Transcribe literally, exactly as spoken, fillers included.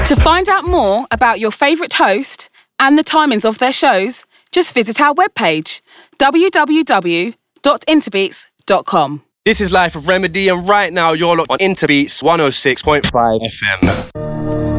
To find out more about your favourite host and the timings of their shows, just visit our webpage, w w w dot interbeats dot com. This is Life of Remedy, and right now you're locked on Interbeats one oh six point five F M.